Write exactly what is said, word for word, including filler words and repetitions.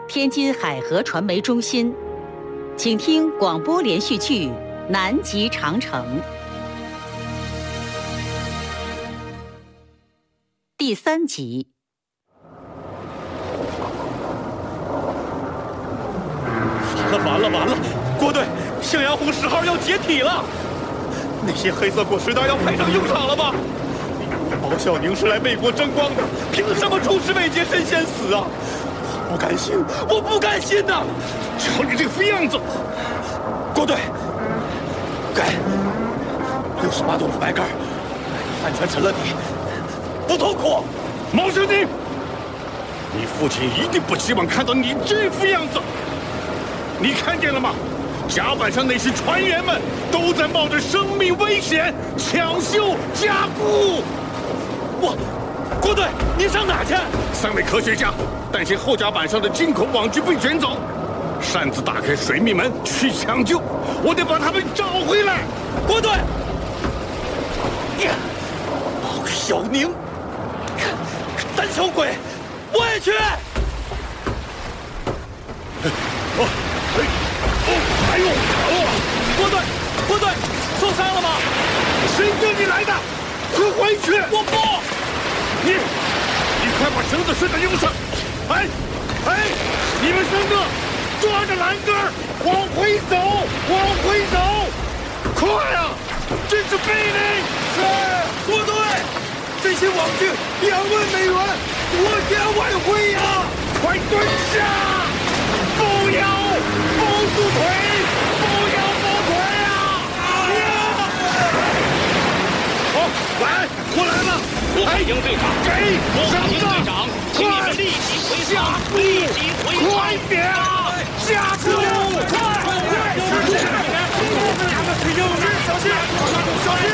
天津海河传媒中心，请听广播连续剧《南极长城》第三集。 完了完了完了！郭队，向阳红十号要解体了，那些黑色果实弹要派上用场了吧？包孝宁是来为国争光的，凭什么出师未捷身先死啊？我不甘心，我不甘心呐！瞧你这个飞样子！郭队，该六十八度的白杆，饭全沉了底，不痛苦。毛兄弟，你父亲一定不希望看到你这副样子。你看见了吗？甲板上那些船员们都在冒着生命危险抢修加固。我，郭队，你上哪去？三位科学家担心后甲板上的进口网具被卷走，擅自打开水密门去抢救，我得把他们找回来。郭队，包小宁，胆小鬼，我也去。哦。哎，哦，哎呦，哦，郭队，郭队，受伤了吗？谁叫你来的？快回去！我不，你，你快把绳子顺在腰上。哎，哎，你们三个抓着栏杆往回走，往回走，快啊！这是命令。是，郭队，这些网具两万美元，国家外汇呀！快蹲下！不要！抱住腿！不要抱腿啊！好，来，我来了。 陆海英队长， 给陆海英队长，请你们立即回下，立即回快点啊！下车！快！快！小心！小心！小心！